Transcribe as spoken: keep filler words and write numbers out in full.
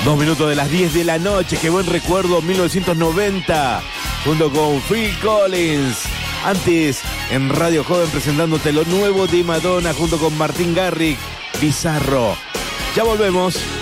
Dos minutos de las diez de la noche, qué buen recuerdo, mil novecientos noventa, junto con Phil Collins. Antes, en Radio Joven, presentándote lo nuevo de Madonna, junto con Martin Garrix, Bizarro. Ya volvemos.